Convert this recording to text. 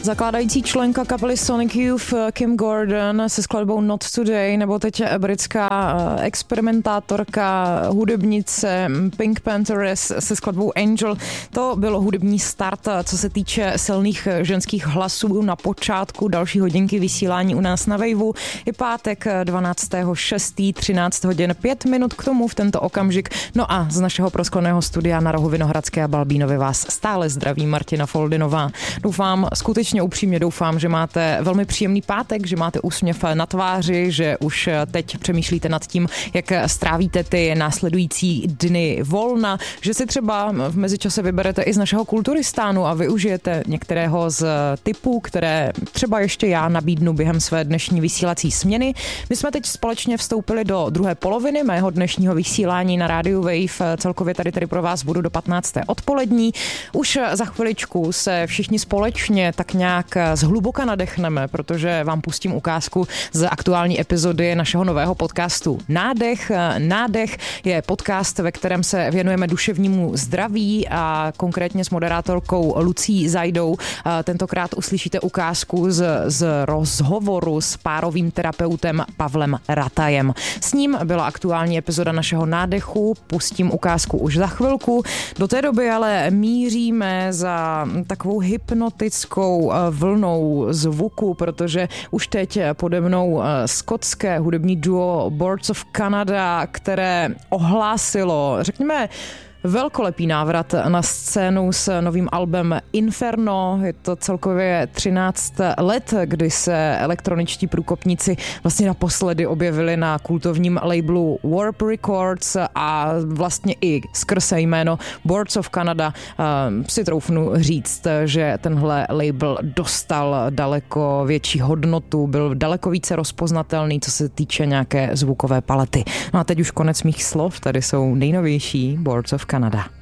Zakládající členka kapely Sonic Youth Kim Gordon se skladbou Not Today, nebo teď britská experimentátorka, hudebnice Pink Panthers se skladbou Angel. To bylo hudební start, co se týče silných ženských hlasů na počátku další hodinky vysílání u nás na Waveu. Je pátek 12.6. 13 hodin 5 minut k tomu v tento okamžik. No a z našeho proskleného studia na rohu Vinohradské a Balbínovy vás stále zdraví Martina Foldinová. Doufám, skutečně upřímně doufám, že máte velmi příjemný pátek, že máte úsměv na tváři, že už teď přemýšlíte nad tím, jak strávíte ty následující dny volna, že si třeba v mezičase vyberete i z našeho kulturistánu a využijete některého z typů, které třeba ještě já nabídnu během své dnešní vysílací směny. My jsme teď společně vstoupili do druhé poloviny mého dnešního vysílání na rádiu Wave. Celkově tady pro vás budu do 15. odpolední. Už za chviličku se všichni společně tak nějak zhluboka nadechneme, protože vám pustím ukázku z aktuální epizody našeho nového podcastu Nádech. Nádech je podcast, ve kterém se věnujeme duševnímu zdraví a konkrétně s moderátorkou Lucí Zajdou. Tentokrát uslyšíte ukázku z rozhovoru s párovým terapeutem Pavlem Ratajem. S ním byla aktuální epizoda našeho Nádechu. Pustím ukázku už za chvilku. Do té doby ale míříme za takovou hypnotickou vlnou zvuku, protože už teď pode mnou skotské hudební duo Boards of Canada, které ohlásilo, řekněme, velkolepý návrat na scénu s novým albem Inferno. Je to celkově 13 let, kdy se elektroničtí průkopníci vlastně naposledy objevili na kultovním labelu Warp Records a vlastně i skrze jméno Boards of Canada si troufnu říct, že tenhle label dostal daleko větší hodnotu, byl daleko více rozpoznatelný, co se týče nějaké zvukové palety. No a teď už konec mých slov, tady jsou nejnovější Boards of Canada.